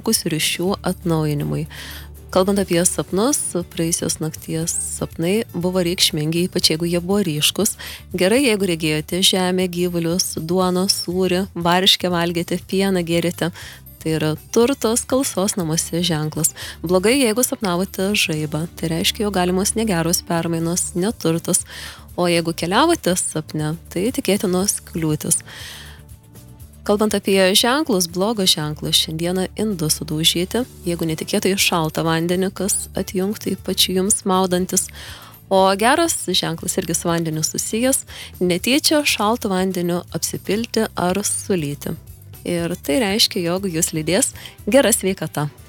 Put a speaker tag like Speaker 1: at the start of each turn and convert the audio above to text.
Speaker 1: nutrūkusių ryšių atnaujinimui. Kalbant apie sapnus, praėjusios nakties sapnai buvo reikšmingi, ypač jeigu jie buvo ryškus. Gerai, jeigu regėjote žemę, gyvulius, duoną, sūrį, varškę valgėte, pieną gėrėte. Tai yra turtos, kalsos namuose ženklas. Blogai, jeigu sapnavote žaibą. Tai reiškia, jo galimos negeros permainos, neturtas. O jeigu keliavote sapne, tai tikėtinos kliūtis. Kalbant apie ženklus, blogos ženklus, šiandieną indus sudaužyti, jeigu netikėtai šaltą vandenį, kas atjungtų ypač jums maudantis. O geras ženklas irgi su vandeniu susijęs, netyčia šaltą vandeniu apsipilti ar sulyti. Ir tai reiškia, jog jūs lydės gera sveikata.